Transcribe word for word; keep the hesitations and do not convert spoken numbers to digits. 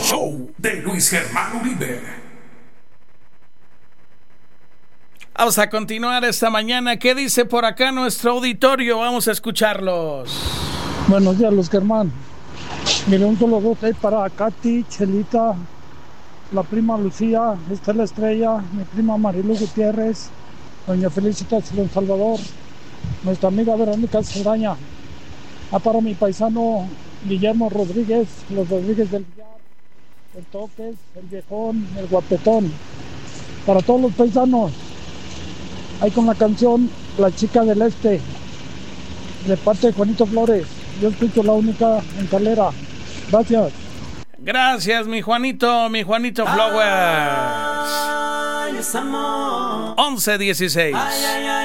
show de Luis Germán Uribe. Vamos a continuar esta mañana. ¿Qué dice por acá nuestro auditorio? Vamos a escucharlos. Buenos días, Luis Germán. Mire, un solo voto ahí para Katy, Chelita, la prima Lucía, Estela Estrella, mi prima Marilu Gutiérrez, doña Felicitas Don Salvador, nuestra amiga Verónica Saldaña. Ah, para mi paisano Guillermo Rodríguez, los Rodríguez del Villar, el Toques, el Viejón, el Guapetón. Para todos los paisanos, ahí con la canción La Chica del Este, de parte de Juanito Flores. Yo escucho La Única en Calera. Gracias. Gracias, mi Juanito, mi Juanito Flowers. once dieciséis.